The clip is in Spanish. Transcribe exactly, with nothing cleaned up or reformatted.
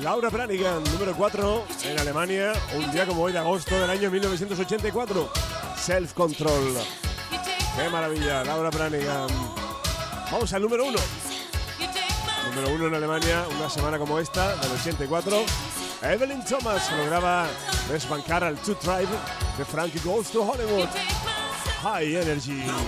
Laura Branigan, número cuatro en Alemania, un día como hoy de agosto del año mil novecientos ochenta y cuatro. Self Control. ¡Qué maravilla! Laura Branigan. Vamos al número uno. Número uno en Alemania, una semana como esta, del ochenta y cuatro. Evelyn Thomas lograba desbancar al Two Tribe de Frankie Goes to Hollywood. High Energy.